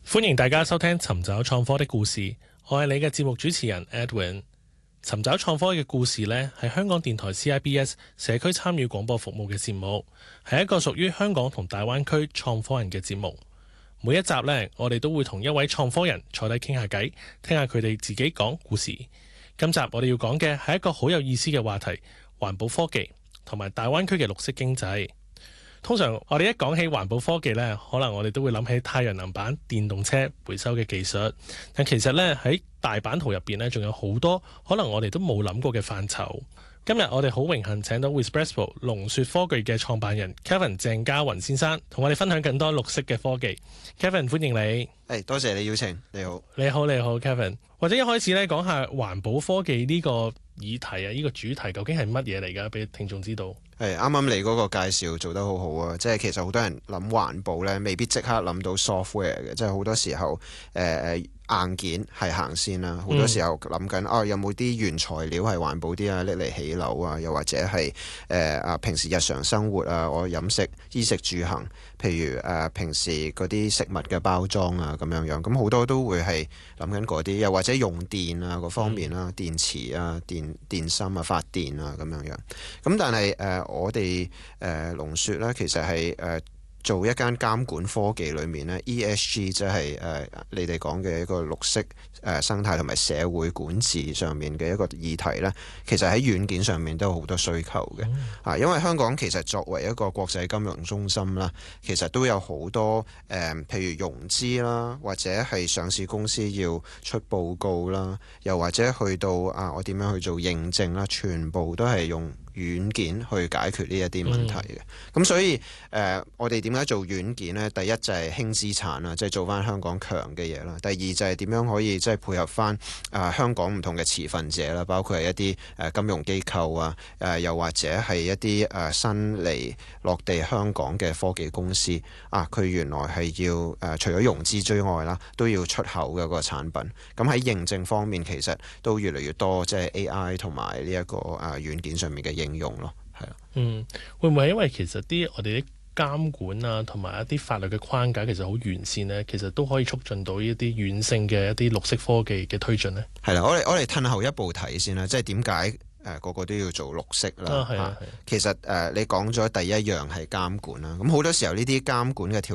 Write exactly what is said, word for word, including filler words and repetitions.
歡迎大家收聽尋找創科的故事，我係你嘅節目主持人 Edwin。尋找創科嘅故事呢，係香港電台 C I B S 社區參與廣播服務嘅節目，係一個屬於香港同大灣區創科人嘅節目。每一集呢，我哋都會同一位創科人坐低傾下偈，聽下佢哋自己講故事。今集我哋要講嘅係一個好有意思嘅話題，環保科技同埋大灣區嘅綠色經濟。通常我哋一講起環保科技呢，可能我哋都會諗起太陽能板、電動車回收嘅技術。但其實呢，喺大版圖入邊呢，仲有好多可能我哋都冇諗過嘅範疇。今日我哋好榮幸請到 Wespresso 龍雪科技嘅創辦人 Kevin 鄭家雲先生，同我哋分享更多綠色嘅科技。Kevin， 歡迎你。 誒，多謝你邀請。你好， 你好，你好 Kevin。或者一開始呢，講下環保科技呢個議題啊，呢個主題究竟係乜嘢嚟㗎？俾聽眾知道。 係啱啱你嗰個介紹做得好好啊！即係其實好多人諗環保咧，未必即刻諗到 software 嘅，即係好多時候誒誒、呃、硬件係行先啦。好多時候諗緊啊，有冇啲原材料係環保啲啊，拎嚟起樓啊，又或者係誒啊平時日常生活啊，我飲食衣食住行，譬如誒、呃、平時嗰啲食物嘅包裝啊咁樣樣，咁好多都會係諗緊嗰啲，又或者用電啊嗰方面啦，嗯、電池啊、電電芯啊、發電啊咁樣樣。咁但係誒。呃我哋誒龍雪咧，其實係誒、呃、做一間監管科技裏面咧 ，E S G 即係誒你哋講嘅一個綠色誒、呃、生態同埋社會管治上面嘅一個議題咧，其實喺軟件上面都有好多需求嘅、嗯、啊！因為香港其實作為一個國際金融中心啦，其實都有好多誒、呃，譬如融資啦，或者係上市公司要出報告啦，又或者去到啊，我點樣去做認證啦，全部都係用軟件去解決呢一啲問題嘅，咁、嗯、所以誒、呃，我哋點解做軟件呢？第一就係輕資產啦，即係做翻香港強嘅嘢啦。第二就係點樣可以即係配合翻啊、呃、香港唔同嘅持份者啦，包括係一啲誒、呃、金融機構啊，誒、呃、又或者係一啲誒、呃、新嚟落地香港嘅科技公司啊，佢原來係要誒、呃、除咗融資之外啦，都要出口嘅個產品。咁喺認證方面，其實都越嚟越多，即係 A I 同埋呢一個誒、呃、軟件上面嘅應用咯，係啊，嗯， 會唔會係因為其實啲我哋啲監管啊，同埋一啲法律嘅框架其實好完善呢？其實都可以促進到呢啲軟性嘅一啲綠色科技嘅推進呢？係啦，我哋我哋褪後一步睇先啦，即係點解誒個個都要做綠色啦？啊，係啊，係啊，其實誒、呃、你講咗第一樣係監管啦，咁好多時候呢啲監管嘅條